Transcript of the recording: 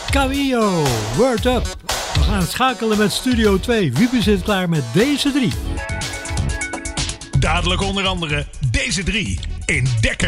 Camillo, Word Up. We gaan schakelen met Studio 2. Wiebe zit klaar met deze 3. Dadelijk onder andere deze 3 in Dekker.